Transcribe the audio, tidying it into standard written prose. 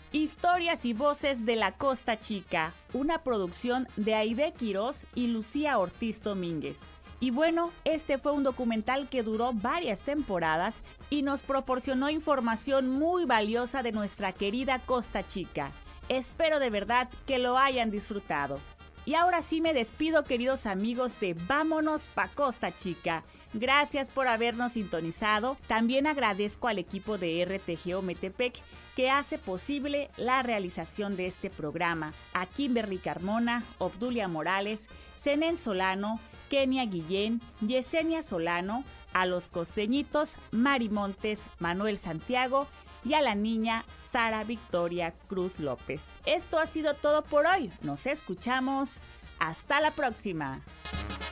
Historias y voces de la Costa Chica, una producción de Aide Quirós y Lucía Ortiz Domínguez. Y bueno, este fue un documental que duró varias temporadas y nos proporcionó información muy valiosa de nuestra querida Costa Chica. Espero de verdad que lo hayan disfrutado. Y ahora sí me despido, queridos amigos de Vámonos pa' Costa Chica. Gracias por habernos sintonizado. También agradezco al equipo de RTGO Metepec que hace posible la realización de este programa. A Kimberly Carmona, Obdulia Morales, Zenén Solano, Kenia Guillén, Yesenia Solano, a los costeñitos Mari Montes, Manuel Santiago y a la niña Sara Victoria Cruz López. Esto ha sido todo por hoy. Nos escuchamos. Hasta la próxima.